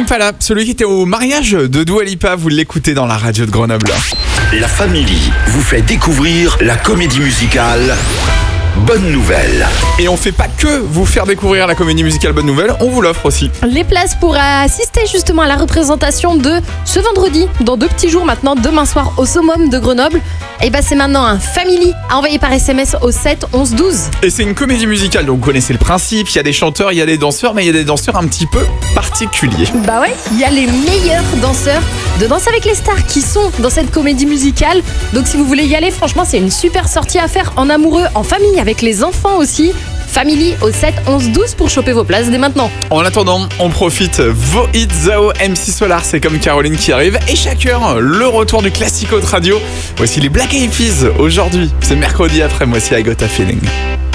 Impala, celui qui était au mariage de Dua Lipa, vous l'écoutez dans la radio de Grenoble. La Family vous fait découvrir la comédie musicale Bonne Nouvelle. Et on fait pas que vous faire découvrir la comédie musicale Bonne Nouvelle, on vous l'offre aussi. Les places pour assister justement à la représentation de ce vendredi, dans 2 petits jours maintenant, demain soir au Summum de Grenoble. Et c'est maintenant un Family à envoyer par SMS au 7 11 12. Et c'est une comédie musicale, donc vous connaissez le principe, il y a des chanteurs, il y a des danseurs, mais il y a des danseurs un petit peu particuliers. Bah ouais, il y a les meilleurs danseurs de Danse avec les stars qui sont dans cette comédie musicale. Donc si vous voulez y aller, franchement, c'est une super sortie à faire en amoureux, en famille, avec les enfants aussi. Family au 7 11 12 pour choper vos places dès maintenant. En attendant, on profite. Vo It Zao, MC Solar, c'est comme Caroline qui arrive. Et chaque heure, le retour du classico de radio. Voici les Black Eyed Peas aujourd'hui. C'est mercredi après, moi aussi, I Got a Feeling.